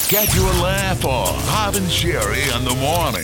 Get your laugh on. Bob and Sherry in the morning.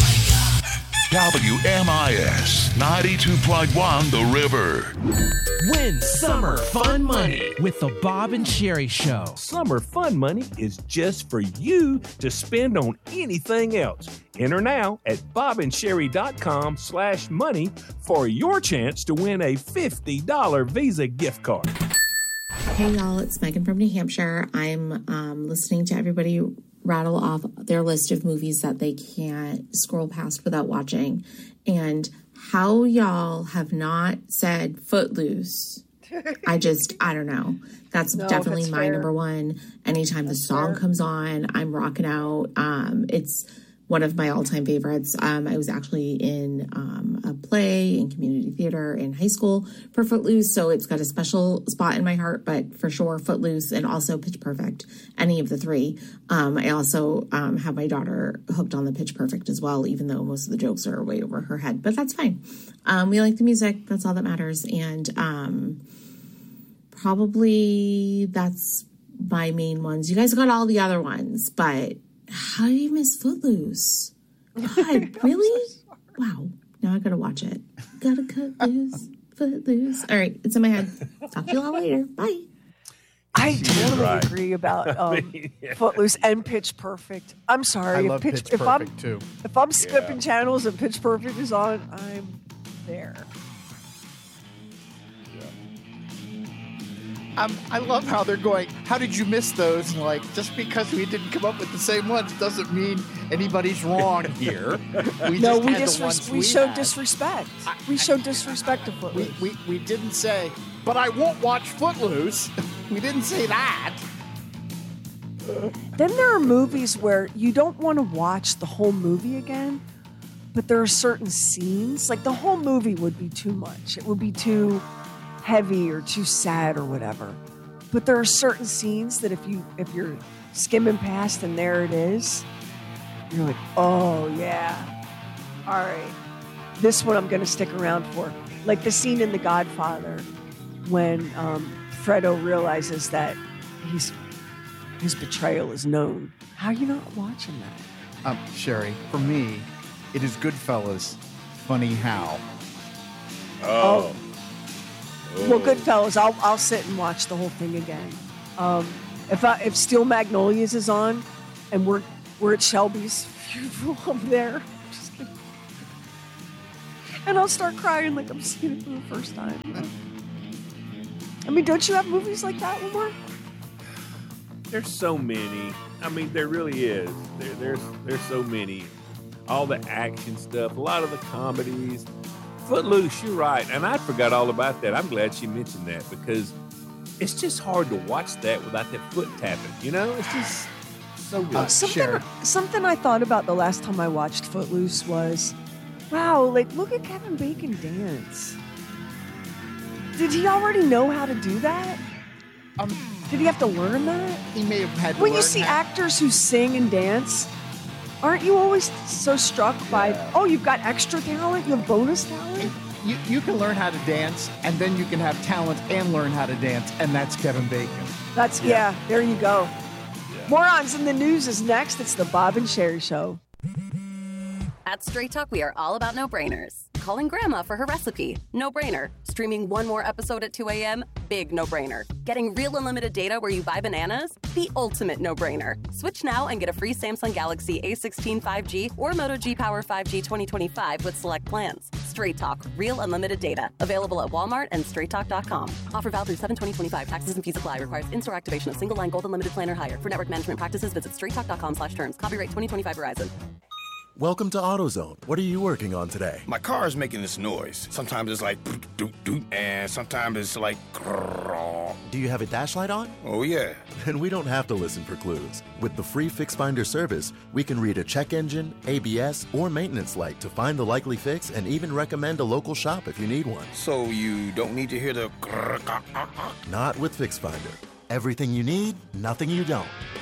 WMIS 92.1 The River. Win summer fun money with the Bob and Sherry Show. Summer fun money is just for you to spend on anything else. Enter now at bobandsherry.com/money for your chance to win a $50 Visa gift card. Hey y'all, it's Megan from New Hampshire. I'm listening to everybody rattle off their list of movies that they can't scroll past without watching. And how y'all have not said Footloose, I don't know. That's definitely my number one. Anytime the song comes on, I'm rocking out. It's one of my all-time favorites. I was actually in a play in community theater in high school for Footloose, so it's got a special spot in my heart, but for sure Footloose and also Pitch Perfect, any of the three. I also have my daughter hooked on the Pitch Perfect as well, even though most of the jokes are way over her head, but that's fine. We like the music. That's all that matters. And probably that's my main ones. You guys got all the other ones, but how do you miss Footloose? God, really? Wow. Now I gotta watch it. Gotta cut loose, Footloose. All right, it's in my head. Talk to you all later. Bye. I totally agree about Footloose and Pitch Perfect. I'm sorry. I love Pitch Perfect too. If I'm skipping channels and Pitch Perfect is on, I'm there. I love how they're going, how did you miss those? And like, just because we didn't come up with the same ones doesn't mean anybody's wrong here. We showed disrespect. We showed disrespect to Footloose. We didn't say, but I won't watch Footloose. We didn't say that. Then there are movies where you don't want to watch the whole movie again, but there are certain scenes, like the whole movie would be too much. It would be too heavy or too sad or whatever. But there are certain scenes that if you're skimming past and there it is, you're like, oh yeah, all right, this one I'm going to stick around for. Like the scene in The Godfather when Fredo realizes that his betrayal is known. How are you not watching that? Sherry, for me, it is Goodfellas. Funny how. Oh. Well, Goodfellas, I'll sit and watch the whole thing again. If Steel Magnolias is on, and we're at Shelby's funeral, I'm there. Just kidding. And I'll start crying like I'm seeing it for the first time. I mean, don't you have movies like that, Lamar? There's so many. I mean, there really is. There's so many. All the action stuff, a lot of the comedies. Footloose, you're right. And I forgot all about that. I'm glad she mentioned that because it's just hard to watch that without that foot tapping. You know, it's just so good. Something I thought about the last time I watched Footloose was, wow, like look at Kevin Bacon dance. Did he already know how to do that? Did he have to learn that? He may have had to When learn you see that. actors who sing and dance, aren't you always so struck by, you've got extra talent, you have bonus talent? You can learn how to dance, and then you can have talent and learn how to dance, and that's Kevin Bacon. There you go. Yeah. Morons in the News is next. It's the Bob and Sherry Show. At Straight Talk, we are all about no-brainers. Calling grandma for her recipe, no-brainer. Streaming one more episode at 2 a.m., big no-brainer. Getting real unlimited data where you buy bananas, the ultimate no-brainer. Switch now and get a free Samsung Galaxy A16 5G or Moto G Power 5G 2025 with select plans. Straight Talk, real unlimited data. Available at Walmart and straighttalk.com. Offer valid through 7/20/25. Taxes and fees apply. Requires in-store activation of single line gold unlimited plan or higher. For network management practices, visit straighttalk.com/terms. Copyright 2025 Verizon. Welcome to AutoZone. What are you working on today? My car is making this noise. Sometimes it's like doot doot, and sometimes it's like. Do you have a dash light on? Oh yeah. Then we don't have to listen for clues. With the free Fix Finder service, we can read a check engine, ABS, or maintenance light to find the likely fix and even recommend a local shop if you need one. So you don't need to hear the. Not with Fix Finder. Everything you need, nothing you don't.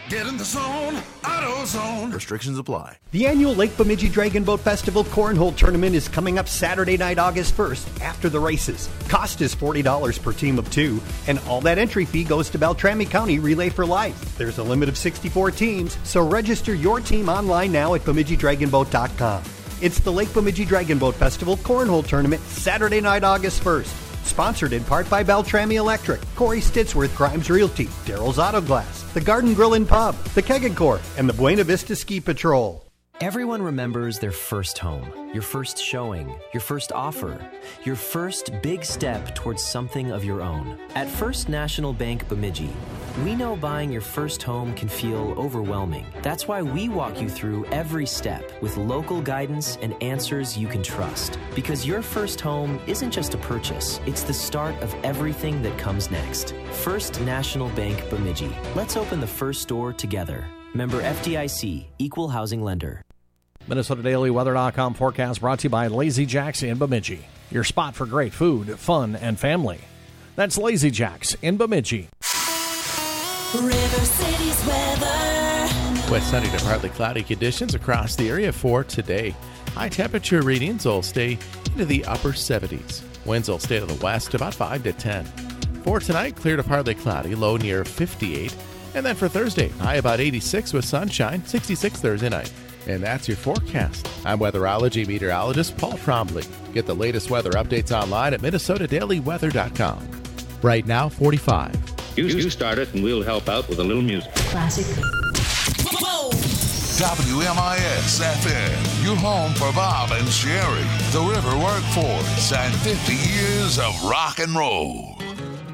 Get in the zone, AutoZone. Restrictions apply. The annual Lake Bemidji Dragon Boat Festival Cornhole Tournament is coming up Saturday night, August 1st, after the races. Cost is $40 per team of 2, and all that entry fee goes to Beltrami County Relay for Life. There's a limit of 64 teams, so register your team online now at BemidjiDragonBoat.com. It's the Lake Bemidji Dragon Boat Festival Cornhole Tournament, Saturday night, August 1st. Sponsored in part by Beltrami Electric, Corey Stitzworth Grimes Realty, Daryl's Auto Glass, the Garden Grill and Pub, the Keg and Corps, and the Buena Vista Ski Patrol. Everyone remembers their first home, your first showing, your first offer, your first big step towards something of your own. At First National Bank Bemidji, we know buying your first home can feel overwhelming. That's why we walk you through every step with local guidance and answers you can trust. Because your first home isn't just a purchase, it's the start of everything that comes next. First National Bank Bemidji. Let's open the first door together. Member FDIC, Equal Housing Lender. MinnesotaDailyWeather.com forecast brought to you by Lazy Jacks in Bemidji. Your spot for great food, fun, and family. That's Lazy Jacks in Bemidji. River City's weather. West sunny to partly cloudy conditions across the area for today. High temperature readings will stay into the upper 70s. Winds will stay to the west about 5 to 10. For tonight, clear to partly cloudy, low near 58. And then for Thursday, high about 86 with sunshine, 66 Thursday night. And that's your forecast. I'm weatherology meteorologist Paul Trombley. Get the latest weather updates online at MinnesotaDailyWeather.com. Right now, 45. You start it and we'll help out with a little music. Classic. WMIS FM, your home for Bob and Sherry, the River Workforce, and 50 years of rock and roll.